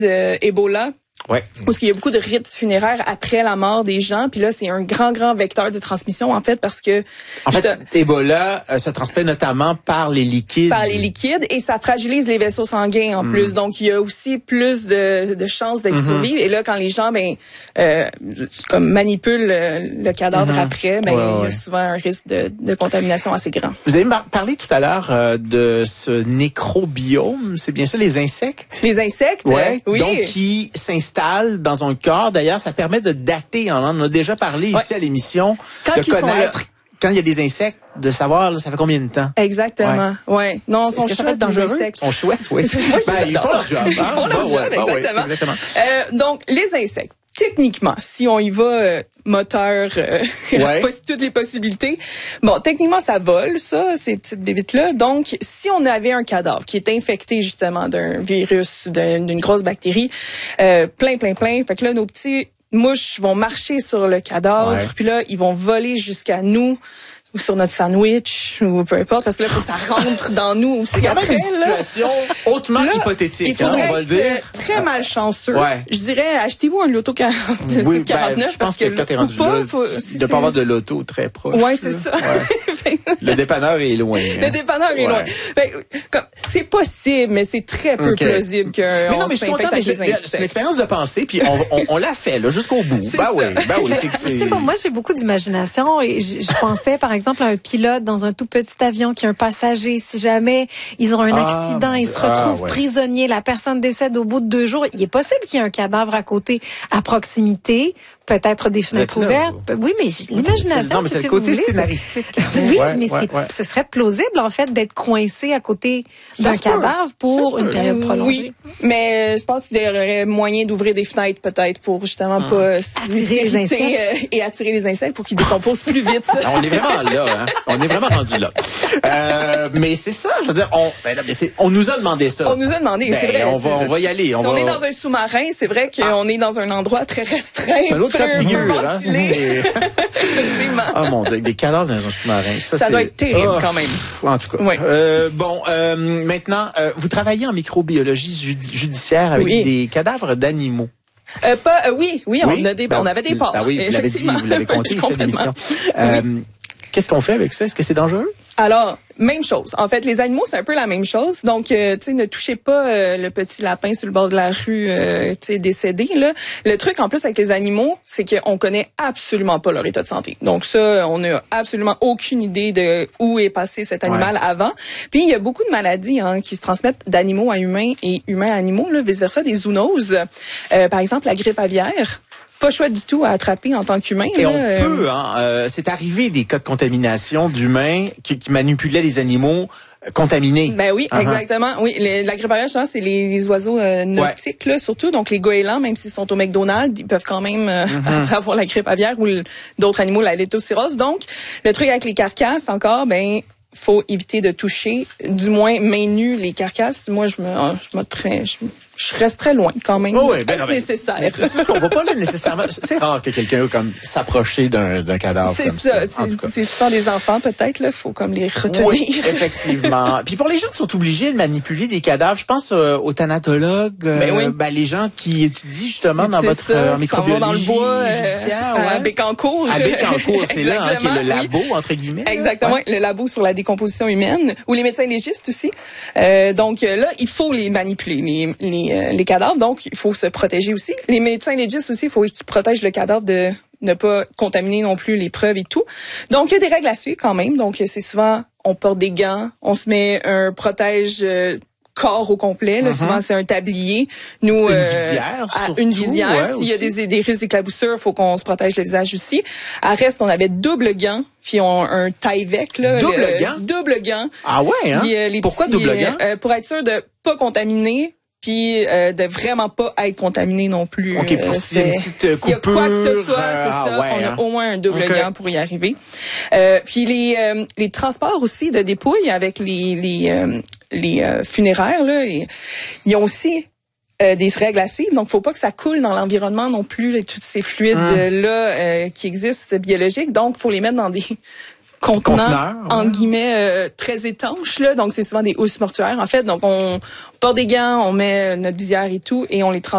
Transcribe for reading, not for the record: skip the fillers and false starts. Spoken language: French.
Ebola. Ouais. Parce qu'il y a beaucoup de rites funéraires après la mort des gens, puis là c'est un grand vecteur de transmission en fait parce que Ebola se transmet notamment par les liquides. Par les liquides et ça fragilise les vaisseaux sanguins en plus. Donc il y a aussi plus de chances d'être survivre et là quand les gens comme manipulent le cadavre après, il y a souvent un risque de contamination assez grand. Vous avez parlé tout à l'heure de ce nécrobiome, c'est bien ça les insectes? Les insectes, oui. Donc qui s'installent dans un corps. D'ailleurs, ça permet de dater. On en a déjà parlé ici à l'émission. De connaître quand il y a des insectes, de savoir ça fait combien de temps. Exactement. Ouais. Non, ils sont chouettes, dangereux. Ils sont chouettes, oui. Ils font leur job. Ils font leur job, exactement. Donc, les insectes. Techniquement, si on y va moteur, toutes les possibilités. Bon, techniquement, ça vole, ça, ces petites bébites-là. Donc, si on avait un cadavre qui est infecté justement d'un virus, d'une grosse bactérie, plein. Fait que là, nos petits mouches vont marcher sur le cadavre, puis là, ils vont voler jusqu'à nous ou sur notre sandwich, ou peu importe, parce que là, il faut que ça rentre dans nous. C'est quand même une situation hautement hypothétique, il faudrait on va le dire. Très malchanceux. Je dirais, achetez-vous un loto 4649, parce que quand t'es rendu là, il doit pas avoir de loto très proche. Ouais, c'est ça. Le dépanneur est loin. Le dépanneur est loin. C'est possible, mais c'est très peu plausible qu'on s'infecte avec les insectes. C'est une expérience de pensée, puis on l'a fait, là, jusqu'au bout. Moi, j'ai beaucoup d'imagination et je pensais, par exemple, à un pilote dans un tout petit avion qui a un passager. Si jamais ils ont un accident, ils se retrouvent prisonniers, la personne décède au bout de 2 jours, il est possible qu'il y ait un cadavre à côté, à proximité, peut-être des fenêtres ouvertes. Oui, mais l'imagination. Non, mais c'est le côté scénaristique. Oui, mais ce serait plausible, en fait, d'être coincé à côté d'un cadavre pour une période prolongée. Oui, mais je pense qu'il y aurait moyen d'ouvrir des fenêtres, peut-être, pour justement pas attirer les insectes. Et attirer les insectes pour qu'ils décomposent plus vite. On est vraiment là, hein. On est vraiment rendu là. Mais c'est ça, je veux dire, on nous a demandé ça. On nous a demandé, c'est vrai. On va y aller. Si on est dans un sous-marin, c'est vrai qu'on est dans un endroit très restreint. C'est un autre cas de figure, hein. Effectivement. Oh mon Dieu, des cadavres dans un sous-marin. Ça doit être terrible quand même. En tout cas. Maintenant, vous travaillez en microbiologie judiciaire avec des cadavres d'animaux. Oui, on avait des porcs. Oui, vous l'avez dit, vous l'avez compté ici à l'émission. Qu'est-ce qu'on fait avec ça? Est-ce que c'est dangereux? Alors, même chose. En fait, les animaux, c'est un peu la même chose. Donc, ne touchez pas le petit lapin sur le bord de la rue, décédé, là. Le truc, en plus, avec les animaux, c'est qu'on connaît absolument pas leur état de santé. Donc, ça, on n'a absolument aucune idée de où est passé cet animal avant. Puis, il y a beaucoup de maladies qui se transmettent d'animaux à humains et humains à animaux, là, vice-versa, des zoonoses. Par exemple, la grippe aviaire. Pas chouette du tout à attraper en tant qu'humain. Et on peut, c'est arrivé des cas de contamination d'humains qui manipulaient les animaux contaminés. Ben oui, exactement. Oui, la grippe aviaire, c'est les oiseaux nautiques, là, surtout. Donc, les goélands, même s'ils sont au McDonald's, ils peuvent quand même avoir la grippe aviaire ou d'autres animaux, la leptospirose. Donc, le truc avec les carcasses, encore, faut éviter de toucher, du moins main nue, les carcasses. Moi, je reste très loin quand même. C'est nécessaire. C'est sûr qu'on va pas là nécessairement. C'est rare que quelqu'un comme s'approcher d'un cadavre comme ça. C'est souvent des enfants peut-être là, faut comme les retenir. Oui, effectivement. Puis pour les gens qui sont obligés de manipuler des cadavres, je pense aux thanatologues, les gens qui étudient justement dans votre microbiologie dans le bois, judiciaire, à Bécancour. À Bécancour, c'est là qui est le labo entre guillemets. Exactement, le labo sur la décomposition humaine, ou les médecins légistes aussi. Donc là, il faut les manipuler les cadavres, donc il faut se protéger aussi. Les médecins légistes aussi, il faut qu'ils protègent le cadavre de ne pas contaminer non plus les preuves et tout. Donc il y a des règles à suivre quand même. Donc c'est souvent on porte des gants, on se met un protège corps au complet. Là, souvent c'est un tablier. Nous une visière. S'il y a des risques d'éclaboussure, faut qu'on se protège le visage aussi. À reste, on avait double gant. Puis un Tyvek là. Double gant. Ah ouais. Hein? Pourquoi double gant? Pour être sûr de pas contaminer. Puis de vraiment pas être contaminé non plus. OK, pour s'il y a une petite coupure. S'il y a quoi que ce soit, c'est ça. On a au moins un double gant pour y arriver. Puis les transports aussi de dépouilles avec les funéraires, là, ils ont aussi des règles à suivre. Donc, faut pas que ça coule dans l'environnement non plus, tous ces fluides-là qui existent biologiques. Donc, faut les mettre dans des contenants, en guillemets, très étanches, là. Donc, c'est souvent des housses mortuaires, en fait. Donc, on porte des gants, on met notre visière et tout, et on les transporte